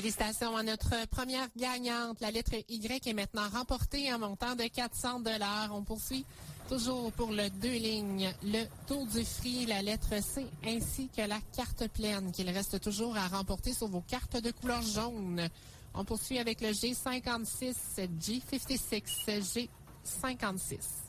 Félicitations à notre première gagnante. La lettre Y est maintenant remportée en montant de 400 $. On poursuit toujours pour le 2 lignes, le Tour du Free, la lettre C, ainsi que la carte pleine qu'il reste toujours à remporter sur vos cartes de couleur jaune. On poursuit avec le G56, G56, G56.